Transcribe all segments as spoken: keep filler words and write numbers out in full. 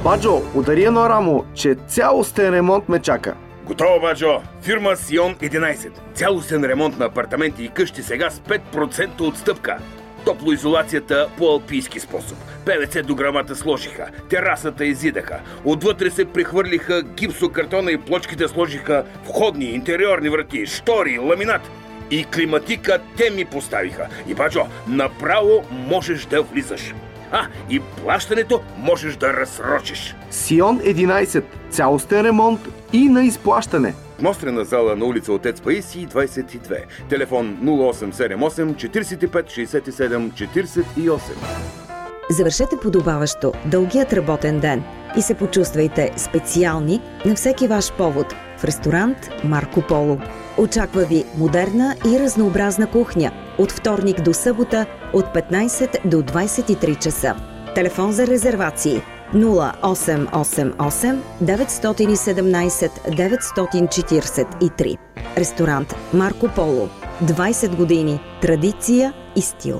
Баджо, удари едно рамо, че цялостен ремонт ме чака. Готово, Баджо! Фирма Сион единайсет. Цялостен ремонт на апартаменти и къщи сега с пет процента отстъпка. Топлоизолацията по алпийски способ. ПВЦ дограмата сложиха, терасата изидаха, отвътре се прехвърлиха гипсокартона и плочките сложиха входни, интериорни врати, штори, ламинат. И климатика те ми поставиха. И, Баджо, направо можеш да влизаш. А, и плащането можеш да разсрочиш. Сион единайсет. Цялостен ремонт и на изплащане. Мострена зала на улица Отец Паисий, двайсет и две. Телефон нула осем седем осем четирийсет и пет шейсет и седем четирийсет и осем. Завършете подобаващо дългият работен ден и се почувствайте специални на всеки ваш повод в ресторант Марко Поло. Очаква ви модерна и разнообразна кухня от вторник до събота от петнайсет до двайсет и три часа. Телефон за резервации нула осем осем осем деветстотин и седемнайсет деветстотин четирийсет и три. Ресторант Марко Поло. двайсет години традиция и стил.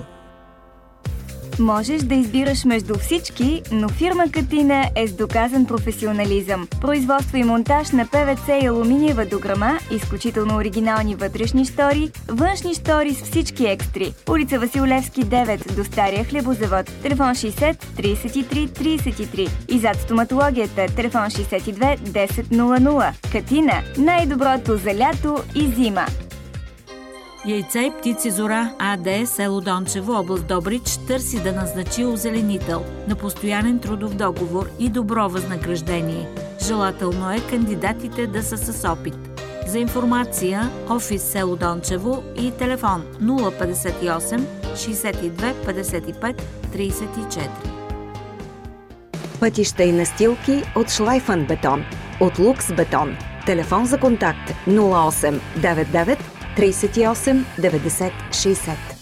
Можеш да избираш между всички, но фирма Катина е с доказан професионализъм. Производство и монтаж на ПВЦ и алуминиева дограма, изключително оригинални вътрешни штори, външни штори с всички екстри. Улица Васил Левски девет до Стария хлебозавод. Телефон шейсет трийсет и три трийсет и три. И зад стоматологията. Телефон шейсет и две десет нула нула. Катина. Най-доброто за лято и зима. Яйца и птици Зора АД, село Дончево, област Добрич, търси да назначи озеленител на постоянен трудов договор и добро възнаграждение. Желателно е кандидатите да са с опит. За информация офис село Дончево и телефон нула петдесет и осем шейсет и две петдесет и пет трийсет и четири. Пътища и настилки от Шлайфън бетон, от Лукс бетон. Телефон за контакт нула осем девет девет трийсет и осем деветдесет шейсет.